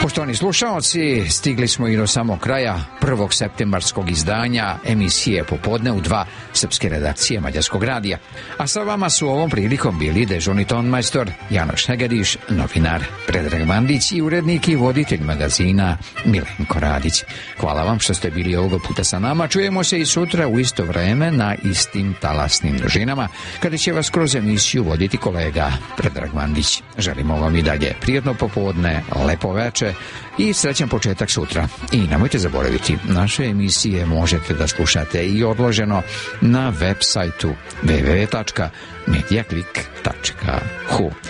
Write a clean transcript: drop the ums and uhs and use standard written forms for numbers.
Poštovani slušaoci, stigli smo i do samog kraja prvog septembarskog izdanja emisije Popodne u 2 srpske redakcije Mađarskog radija. A sa vama su ovom prilikom bili dežurni tonmajstor Janoš Hegediš, novinar Predrag Mandić i urednik i voditelj magazina Milenko Radić. Hvala vam što ste bili ovoga puta sa nama. Čujemo se i sutra u isto vreme na istim talasnim dužinama, kada će vas kroz emisiju voditi kolega Predrag Mandić. Želimo vam i dalje prijatno popodne, lepo veče i srećan početak sutra. I nemojte zaboraviti, naše emisije možete da slušate i odloženo na web sajtu www.mediaclick.hu.